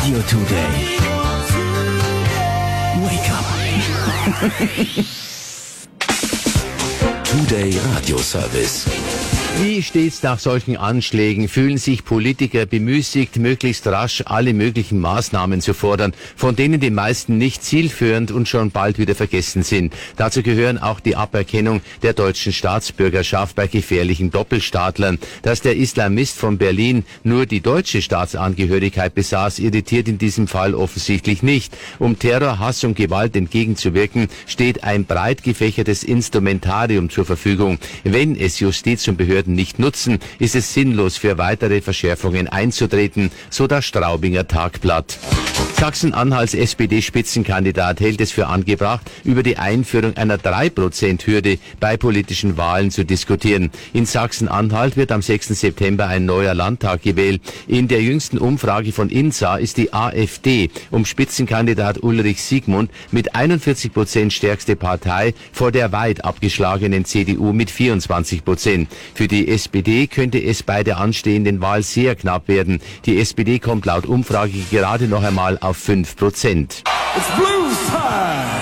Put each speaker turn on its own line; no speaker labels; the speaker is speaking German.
Radio Today. Wake up. Today Radio Service.
Wie stets nach solchen Anschlägen fühlen sich Politiker bemüßigt, möglichst rasch alle möglichen Maßnahmen zu fordern, von denen die meisten nicht zielführend und schon bald wieder vergessen sind. Dazu gehören auch die Aberkennung der deutschen Staatsbürgerschaft bei gefährlichen Doppelstaatlern. Dass der Islamist von Berlin nur die deutsche Staatsangehörigkeit besaß, irritiert in diesem Fall offensichtlich nicht. Um Terror, Hass und Gewalt entgegenzuwirken, steht ein breit gefächertes Instrumentarium zur Verfügung. Wenn es Justiz und Behörden nicht nutzen, ist es sinnlos, für weitere Verschärfungen einzutreten, so das Straubinger Tagblatt. Sachsen-Anhalts SPD-Spitzenkandidat hält es für angebracht, über die Einführung einer 3%-Hürde bei politischen Wahlen zu diskutieren. In Sachsen-Anhalt wird am 6. September ein neuer Landtag gewählt. In der jüngsten Umfrage von INSA ist die AfD um Spitzenkandidat Ulrich Siegmund mit 41% stärkste Partei vor der weit abgeschlagenen CDU mit 24%. Für die SPD könnte es bei der anstehenden Wahl sehr knapp werden. Die SPD kommt laut Umfrage gerade noch einmal auf 5%.
It's blues time.